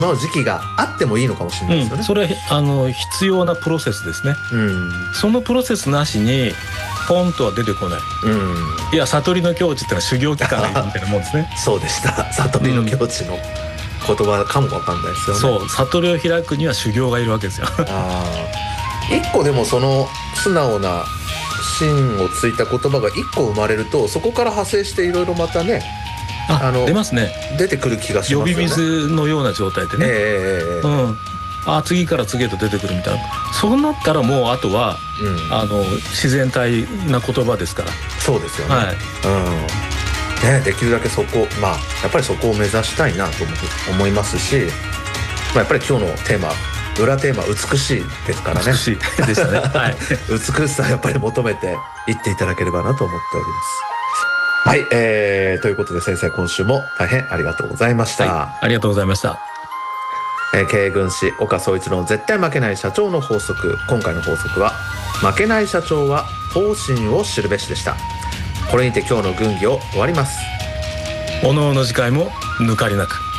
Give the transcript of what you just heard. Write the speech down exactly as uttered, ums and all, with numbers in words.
まう時期があってもいいのかもしれないですよね、 うん、それはあの必要なプロセスですね、 うん、 そのプロセスなしにポンとは出てこない、うん、いや悟りの境地ってのは修行期間がいるみたいなもんですねそうでした、悟りの境地の言葉かもわかんないですよね、 そう、悟りを開くには修行がいるわけですよあ一個でもその素直な芯をついた言葉が一個生まれると、そこから派生していろいろまたね、 ああの出ますね、 出てくる気がしますよね。 呼び水のような状態でね、 えーうん、あ次から次へと出てくるみたいな、そうなったらもうあとは、うん、あの自然体な言葉ですから。そうですよね、はい、 うんね、できるだけそこ、まあやっぱりそこを目指したいなと思いますし、まあ、やっぱり今日のテーマ裏テーマ美しいですからね。 美しいでしたね、はい、 美しさやっぱり求めていっていただければなと思っております。はい、えー、ということで先生、今週も大変ありがとうございました、 はい、ありがとうございました。 えー、経営軍師岡総一郎の絶対負けない社長の法則、今回の法則は負けない社長は方針を知るべしでした。これにて今日の軍議を終わります。 おのおの次回も抜かりなく。